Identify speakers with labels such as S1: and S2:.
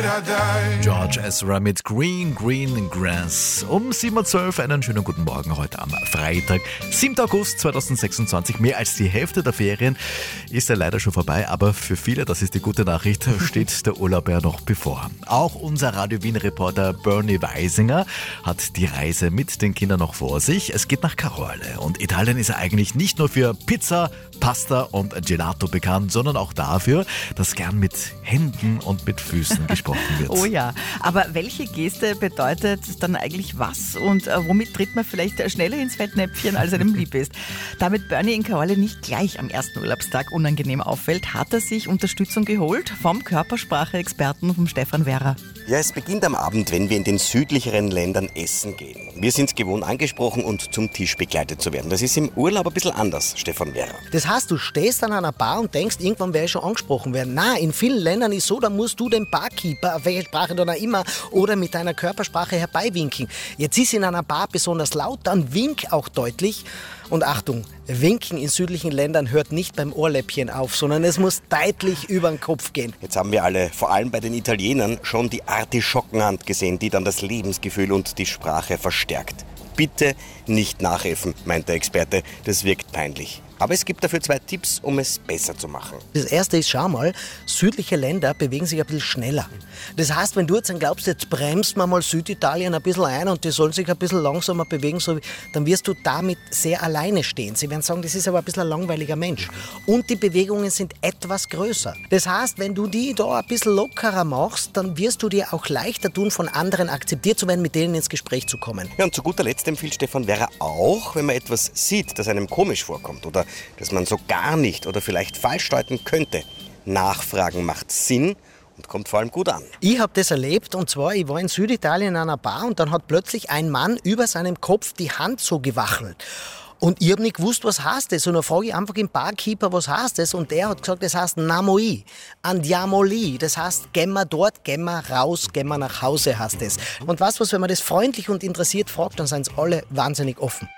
S1: George Ezra mit Green Grass. Um 7.12 Uhr einen schönen guten Morgen heute am Freitag, 7. August 2026. Mehr als die Hälfte der Ferien ist ja leider schon vorbei, aber für viele, das ist die gute Nachricht, steht der Urlaub ja noch bevor. Auch unser Radio Wien-Reporter Bernie Weisinger hat die Reise mit den Kindern noch vor sich. Es geht nach Caorle und Italien ist ja eigentlich nicht nur für Pizza, Pasta und Gelato bekannt, sondern auch dafür, dass gern mit Händen und mit Füßen gesprochen wird.
S2: Oh ja, aber welche Geste bedeutet dann eigentlich was und womit tritt man vielleicht schneller ins Fettnäpfchen, als einem lieb ist? Damit Bernie in Caorle nicht gleich am ersten Urlaubstag unangenehm auffällt, hat er sich Unterstützung geholt vom Körpersprache-Experten vom Stefan Werra.
S3: Ja, es beginnt am Abend, wenn wir in den südlicheren Ländern essen gehen. Wir sind es gewohnt, angesprochen und zum Tisch begleitet zu werden. Das ist im Urlaub ein bisschen anders, Stefan Werra.
S4: Das heißt, du stehst an einer Bar und denkst, irgendwann werde ich schon angesprochen werden. Nein, in vielen Ländern ist so, da musst du den Barkeeper, auf welche Sprache dann auch immer, oder mit deiner Körpersprache herbeiwinken. Jetzt ist in einer Bar besonders laut, dann wink auch deutlich. Und Achtung, Winken in südlichen Ländern hört nicht beim Ohrläppchen auf, sondern es muss deutlich über den Kopf gehen.
S3: Jetzt haben wir alle, vor allem bei den Italienern, schon die Artischockenhand gesehen, die dann das Lebensgefühl und die Sprache verstärkt. Bitte nicht nachäffen, meint der Experte, das wirkt peinlich. Aber es gibt dafür 2 Tipps, um es besser zu machen.
S4: Das erste ist, schau mal, südliche Länder bewegen sich ein bisschen schneller. Das heißt, wenn du jetzt dann glaubst, jetzt bremst man mal Süditalien ein bisschen ein und die sollen sich ein bisschen langsamer bewegen, dann wirst du damit sehr alleine stehen. Sie werden sagen, das ist aber ein bisschen ein langweiliger Mensch. Und die Bewegungen sind etwas größer. Das heißt, wenn du die da ein bisschen lockerer machst, dann wirst du dir auch leichter tun, von anderen akzeptiert zu werden, mit denen ins Gespräch zu kommen.
S3: Ja, und zu guter Letzt empfiehlt Stefan Werra auch, wenn man etwas sieht, das einem komisch vorkommt oder das man so gar nicht oder vielleicht falsch deuten könnte. Nachfragen macht Sinn und kommt vor allem gut an.
S4: Ich habe das erlebt, und zwar, ich war in Süditalien in einer Bar und dann hat plötzlich ein Mann über seinem Kopf die Hand so gewachelt. Und ich habe nicht gewusst, was heißt das. Und dann frage ich einfach den Barkeeper, was heißt das? Und der hat gesagt, das heißt Namoi, andiamo lì. Das heißt, gehen wir dort, gehen wir raus, gehen wir nach Hause, heißt das. Und was, wenn man das freundlich und interessiert fragt, dann sind sie alle wahnsinnig offen.